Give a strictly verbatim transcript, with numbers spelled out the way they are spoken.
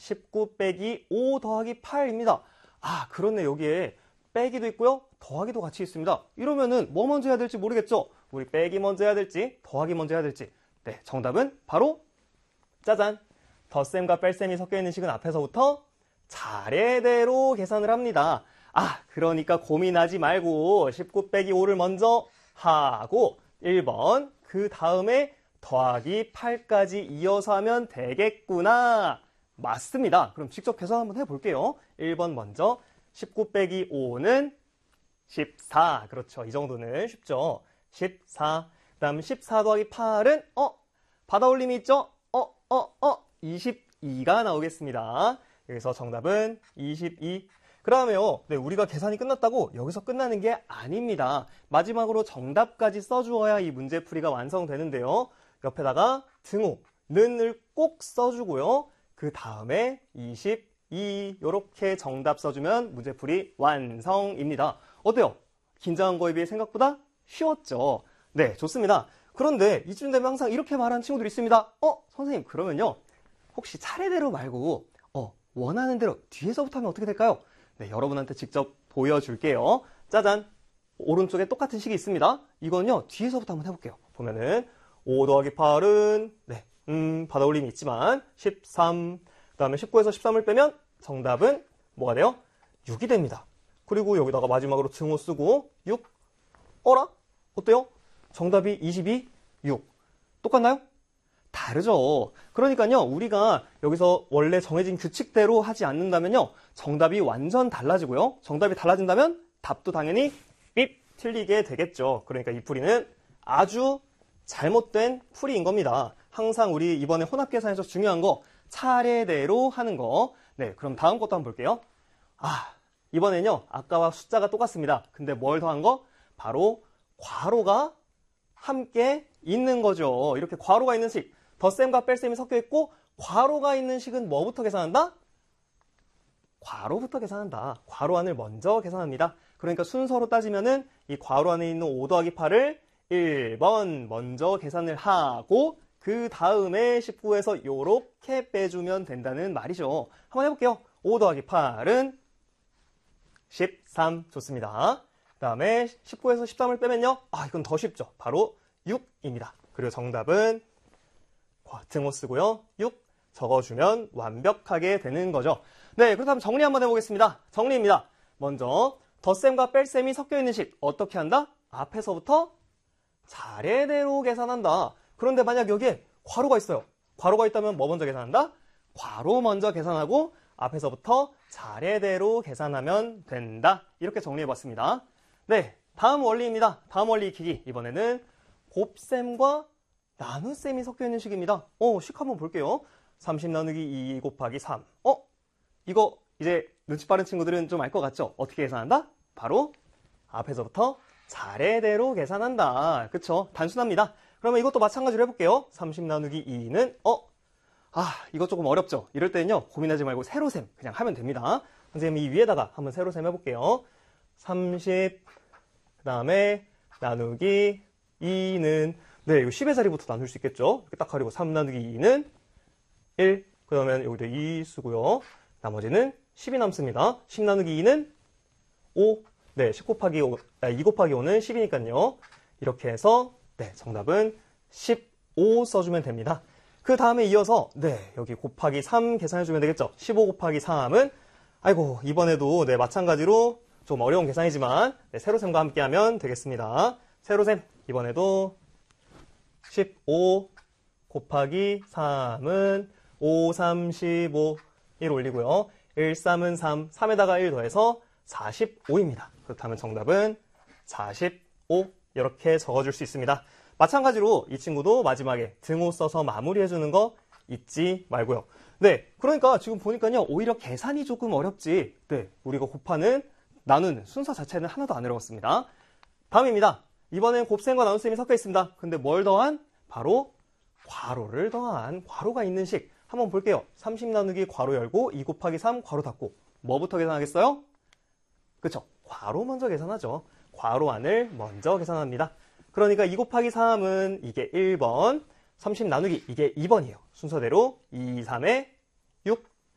십구 빼기 오 더하기 팔입니다. 아, 그렇네. 여기에 빼기도 있고요. 더하기도 같이 있습니다. 이러면은 뭐 먼저 해야 될지 모르겠죠? 우리 빼기 먼저 해야 될지 더하기 먼저 해야 될지. 네, 정답은 바로 짜잔! 덧셈과 뺄셈이 섞여 있는 식은 앞에서부터 차례대로 계산을 합니다. 아, 그러니까 고민하지 말고 십구 빼기 오를 먼저 하고 일 번 그 다음에 더하기 팔까지 이어서 하면 되겠구나. 맞습니다. 그럼 직접 계산 한번 해볼게요. 일 번 먼저 십구 빼기 오는 십사. 그렇죠. 이 정도는 쉽죠. 십사. 그 다음 십사 더하기 팔은 어? 받아올림이 있죠? 어? 어? 어? 이십이가 나오겠습니다. 여기서 정답은 이십이. 그 다음에요. 네, 우리가 계산이 끝났다고 여기서 끝나는 게 아닙니다. 마지막으로 정답까지 써주어야 이 문제풀이가 완성되는데요. 옆에다가 등호, 는을 꼭 써주고요. 그 다음에 이십이 이렇게 정답 써주면 문제풀이 완성입니다. 어때요? 긴장한 거에 비해 생각보다 쉬웠죠? 네, 좋습니다. 그런데 이쯤 되면 항상 이렇게 말하는 친구들이 있습니다. 어? 선생님, 그러면요. 혹시 차례대로 말고 어, 원하는 대로 뒤에서부터 하면 어떻게 될까요? 네, 여러분한테 직접 보여줄게요. 짜잔! 오른쪽에 똑같은 식이 있습니다. 이건요, 뒤에서부터 한번 해볼게요. 보면은 오 더하기 팔은 네, 음, 받아올림이 있지만 십삼, 그 다음에 십구에서 십삼을 빼면 정답은 뭐가 돼요? 육이 됩니다. 그리고 여기다가 마지막으로 등호 쓰고 육. 어라? 어때요? 정답이 이십이, 육. 똑같나요? 다르죠. 그러니까요, 우리가 여기서 원래 정해진 규칙대로 하지 않는다면요, 정답이 완전 달라지고요. 정답이 달라진다면 답도 당연히 삐 틀리게 되겠죠. 그러니까 이 풀이는 아주 잘못된 풀이인 겁니다. 항상 우리 이번에 혼합계산에서 중요한 거 차례대로 하는 거. 네, 그럼 다음 것도 한번 볼게요. 아, 이번엔요, 아까와 숫자가 똑같습니다. 근데 뭘 더한 거? 바로 괄호가 함께 있는 거죠. 이렇게 괄호가 있는 식, 덧셈과 뺄셈이 섞여 있고 괄호가 있는 식은 뭐부터 계산한다? 괄호부터 계산한다. 괄호 안을 먼저 계산합니다. 그러니까 순서로 따지면은 이 괄호 안에 있는 오 더하기 팔을 일 번 먼저 계산을 하고 그 다음에 십구에서 이렇게 빼주면 된다는 말이죠. 한번 해볼게요. 오 더하기 팔은 십삼. 좋습니다. 그 다음에 십구에서 십삼을 빼면요. 아, 이건 더 쉽죠. 바로 육입니다. 그리고 정답은 등호 쓰고요. 육 적어주면 완벽하게 되는 거죠. 네, 그렇다면 정리 한번 해보겠습니다. 정리입니다. 먼저 덧셈과 뺄셈이 섞여 있는 식 어떻게 한다? 앞에서부터 차례대로 계산한다. 그런데 만약 여기에 괄호가 있어요. 괄호가 있다면 뭐 먼저 계산한다? 괄호 먼저 계산하고 앞에서부터 차례대로 계산하면 된다. 이렇게 정리해봤습니다. 네, 다음 원리입니다. 다음 원리 익히기. 이번에는 곱셈과 나눗셈이 섞여 있는 식입니다. 어, 식 한번 볼게요. 삼십 나누기 이 곱하기 삼. 어? 이거 이제 눈치 빠른 친구들은 좀 알 것 같죠? 어떻게 계산한다? 바로 앞에서부터 차례대로 계산한다. 그쵸? 단순합니다. 그러면 이것도 마찬가지로 해볼게요. 삼십 나누기 이는 어? 아, 이거 조금 어렵죠? 이럴 때는요, 고민하지 말고 세로셈 그냥 하면 됩니다. 선생님 이 위에다가 한번 세로셈 해볼게요. 삼십, 그 다음에 나누기 이는 네, 이거 십의 자리부터 나눌 수 있겠죠? 이렇게 딱 가리고 삼 나누기 이는 일, 그 다음에 여기도 이 쓰고요. 나머지는 십이 남습니다. 십 나누기 이는 오, 네, 십 곱하기 오, 아, 이 곱하기 오는 십이니까요. 이렇게 해서 네, 정답은 십오 써주면 됩니다. 그 다음에 이어서 네, 여기 곱하기 삼 계산해주면 되겠죠? 십오 곱하기 삼은 아이고, 이번에도 네, 마찬가지로 좀 어려운 계산이지만 네, 세로셈과 함께 하면 되겠습니다. 세로셈, 이번에도 십오 곱하기 삼은 오, 삼, 십오, 일 올리고요. 일, 삼은 삼, 삼에다가 일 더해서 사십오입니다. 그렇다면 정답은 사십오 이렇게 적어줄 수 있습니다. 마찬가지로 이 친구도 마지막에 등호 써서 마무리해주는 거 잊지 말고요. 네, 그러니까 지금 보니까요, 오히려 계산이 조금 어렵지. 네, 우리가 곱하는, 나누는 순서 자체는 하나도 안 어려웠습니다. 다음입니다. 이번엔 곱셈과 나눗셈이 섞여 있습니다. 근데 뭘 더한? 바로 괄호를 더한, 괄호가 있는 식. 한번 볼게요. 삼십 나누기 괄호 열고 이 곱하기 삼 괄호 닫고. 뭐부터 계산하겠어요? 그쵸? 괄호 먼저 계산하죠. 괄호 안을 먼저 계산합니다. 그러니까 이 곱하기 삼은 이게 일 번, 삼십 나누기 이게 이 번이에요. 순서대로 이, 삼에